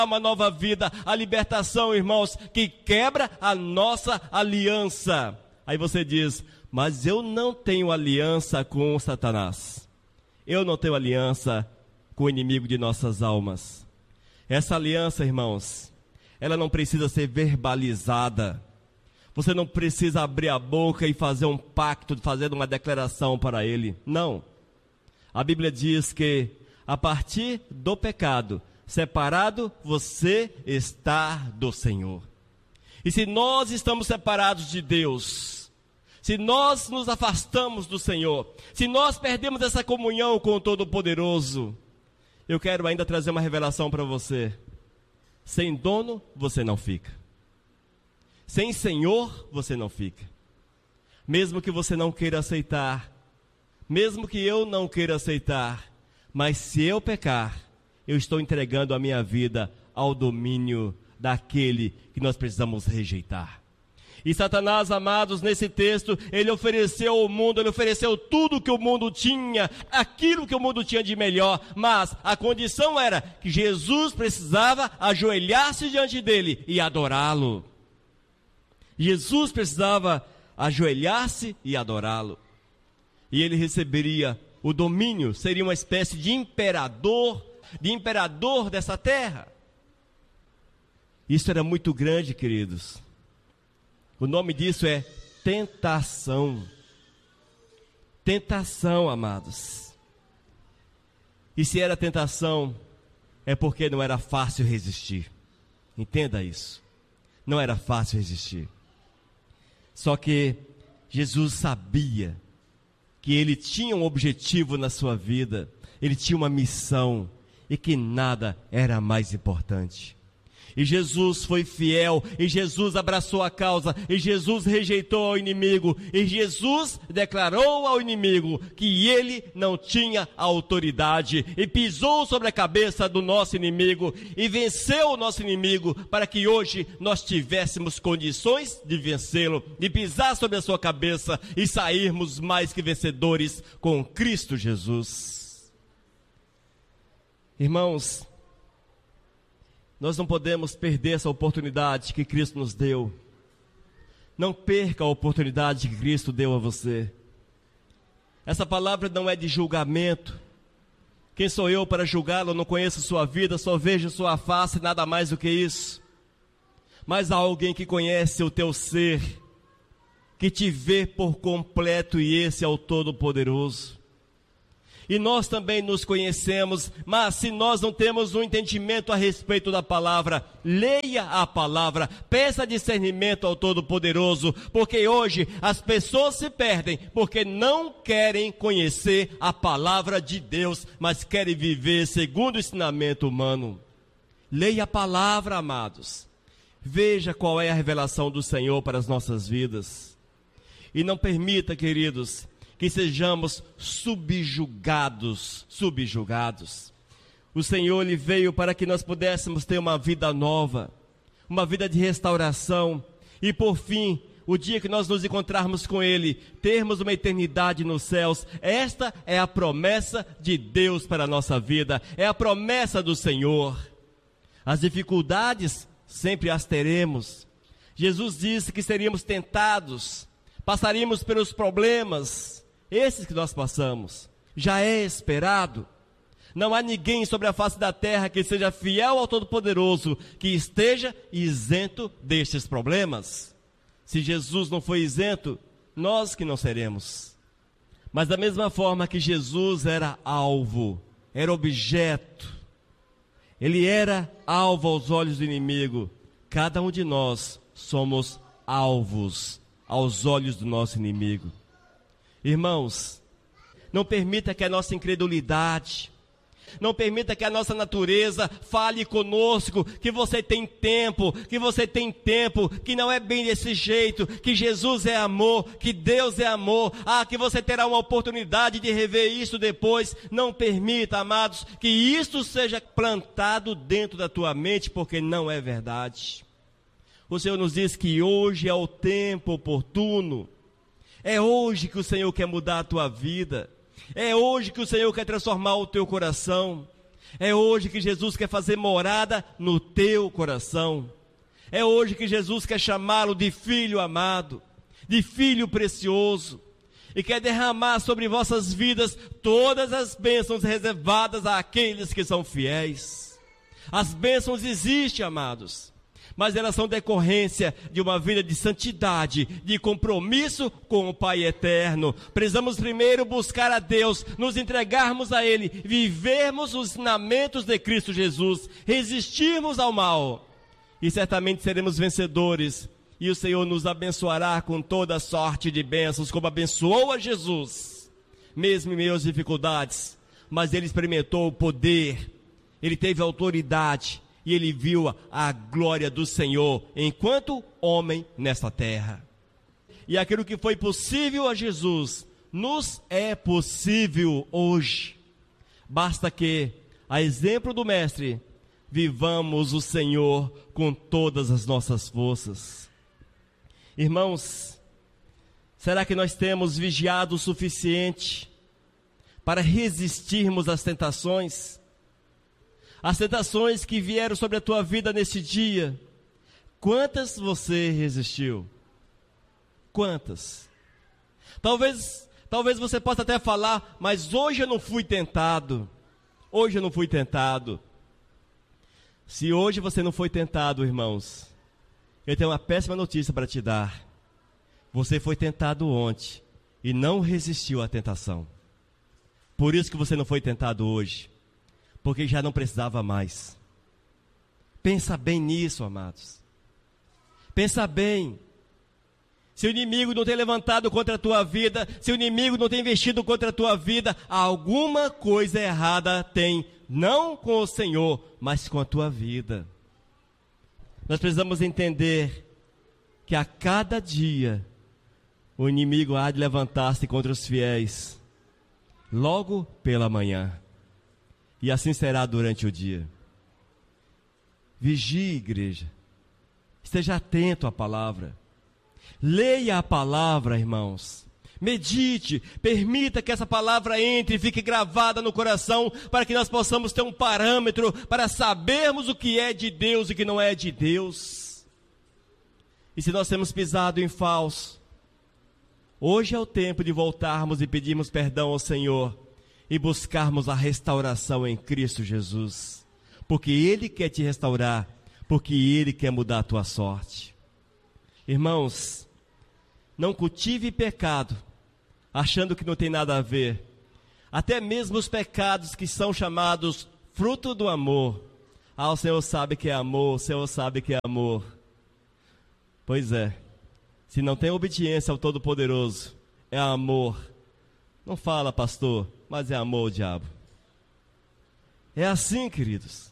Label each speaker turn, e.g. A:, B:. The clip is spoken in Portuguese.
A: uma nova vida, a libertação, irmãos, que quebra a nossa aliança. Aí você diz, mas eu não tenho aliança com Satanás. Eu não tenho aliança com o inimigo de nossas almas. Essa aliança, irmãos, ela não precisa ser verbalizada. Você não precisa abrir a boca e fazer um pacto, fazer uma declaração para ele. Não. A Bíblia diz que a partir do pecado, separado, você está do Senhor. E se nós estamos separados de Deus, se nós nos afastamos do Senhor, se nós perdemos essa comunhão com o Todo-Poderoso, eu quero ainda trazer uma revelação para você. Sem dono, você não fica. Sem Senhor, você não fica. Mesmo que você não queira aceitar, mesmo que eu não queira aceitar, mas se eu pecar, eu estou entregando a minha vida ao domínio daquele que nós precisamos rejeitar. E Satanás, amados, nesse texto, ele ofereceu ao mundo, ele ofereceu tudo que o mundo tinha, aquilo que o mundo tinha de melhor, mas a condição era que Jesus precisava ajoelhar-se diante dele e adorá-lo. Jesus precisava ajoelhar-se e adorá-lo. E ele receberia o domínio, seria uma espécie de imperador dessa terra. Isso era muito grande, queridos. O nome disso é tentação. Tentação, amados. E se era tentação, é porque não era fácil resistir. Entenda isso. Não era fácil resistir. Só que Jesus sabia que ele tinha um objetivo na sua vida, ele tinha uma missão, e que nada era mais importante. E Jesus foi fiel, e Jesus abraçou a causa, e Jesus rejeitou ao inimigo, e Jesus declarou ao inimigo que ele não tinha autoridade, e pisou sobre a cabeça do nosso inimigo, e venceu o nosso inimigo, para que hoje nós tivéssemos condições de vencê-lo, de pisar sobre a sua cabeça, e sairmos mais que vencedores com Cristo Jesus. Irmãos, nós não podemos perder essa oportunidade que Cristo nos deu. Não perca a oportunidade que Cristo deu a você. Essa palavra não é de julgamento. Quem sou eu para julgá-lo? Eu não conheço sua vida, só vejo sua face, nada mais do que isso. Mas há alguém que conhece o teu ser, que te vê por completo, e esse é o Todo-Poderoso. E nós também nos conhecemos, mas se nós não temos um entendimento a respeito da palavra, leia a palavra, peça discernimento ao Todo-Poderoso, porque hoje as pessoas se perdem, porque não querem conhecer a palavra de Deus, mas querem viver segundo o ensinamento humano. Leia a palavra, amados, veja qual é a revelação do Senhor para as nossas vidas, e não permita, queridos, que sejamos subjugados. O Senhor, Ele veio para que nós pudéssemos ter uma vida nova, uma vida de restauração, e por fim, o dia que nós nos encontrarmos com Ele, termos uma eternidade nos céus. Esta é a promessa de Deus para a nossa vida, é a promessa do Senhor. As dificuldades, sempre as teremos. Jesus disse que seríamos tentados, passaríamos pelos problemas, esses que nós passamos, já é esperado. Não há ninguém sobre a face da terra que seja fiel ao Todo-Poderoso, que esteja isento destes problemas. Se Jesus não foi isento, nós que não seremos. Mas da mesma forma que Jesus era alvo, era objeto, ele era alvo aos olhos do inimigo, cada um de nós somos alvos aos olhos do nosso inimigo. Irmãos, não permita que a nossa incredulidade, não permita que a nossa natureza fale conosco, que você tem tempo, que não é bem desse jeito, que Jesus é amor, que Deus é amor, que você terá uma oportunidade de rever isso depois. Não permita, amados, que isso seja plantado dentro da tua mente, porque não é verdade. O Senhor nos diz que hoje é o tempo oportuno. É hoje que o Senhor quer mudar a tua vida. É hoje que o Senhor quer transformar o teu coração. É hoje que Jesus quer fazer morada no teu coração. É hoje que Jesus quer chamá-lo de filho amado, de filho precioso, e quer derramar sobre vossas vidas todas as bênçãos reservadas àqueles que são fiéis. As bênçãos existem, amados, mas elas são decorrência de uma vida de santidade, de compromisso com o Pai eterno. Precisamos primeiro buscar a Deus, nos entregarmos a Ele, vivermos os ensinamentos de Cristo Jesus, resistirmos ao mal, e certamente seremos vencedores, e o Senhor nos abençoará com toda sorte de bênçãos, como abençoou a Jesus, mesmo em meio às dificuldades. Mas Ele experimentou o poder, Ele teve autoridade, e Ele viu a glória do Senhor, enquanto homem nesta terra. E aquilo que foi possível a Jesus, nos é possível hoje. Basta que, a exemplo do Mestre, vivamos o Senhor com todas as nossas forças. Irmãos, será que nós temos vigiado o suficiente para resistirmos às tentações? As tentações que vieram sobre a tua vida nesse dia, quantas você resistiu? Quantas? Talvez você possa até falar, mas hoje eu não fui tentado. Hoje eu não fui tentado. Se hoje você não foi tentado, irmãos, eu tenho uma péssima notícia para te dar. Você foi tentado ontem e não resistiu à tentação. Por isso que você não foi tentado hoje, porque já não precisava mais. Pensa bem nisso, amados. Pensa bem. Se o inimigo não tem levantado contra a tua vida, se o inimigo não tem investido contra a tua vida, alguma coisa errada tem, não com o Senhor, mas com a tua vida. Nós precisamos entender que a cada dia o inimigo há de levantar-se contra os fiéis, logo pela manhã. E assim será durante o dia. Vigie, igreja. Esteja atento à palavra. Leia a palavra, irmãos. Medite, permita que essa palavra entre e fique gravada no coração, para que nós possamos ter um parâmetro para sabermos o que é de Deus e o que não é de Deus. E se nós temos pisado em falso, hoje é o tempo de voltarmos e pedirmos perdão ao Senhor e buscarmos a restauração em Cristo Jesus, porque Ele quer te restaurar, porque Ele quer mudar a tua sorte. Irmãos, não cultive pecado, achando que não tem nada a ver. Até mesmo os pecados que são chamados fruto do amor. O Senhor sabe que é amor, o Senhor sabe que é amor. Pois é, se não tem obediência ao Todo-Poderoso, é amor. Não fala, pastor, mas é amor o diabo. É assim, queridos.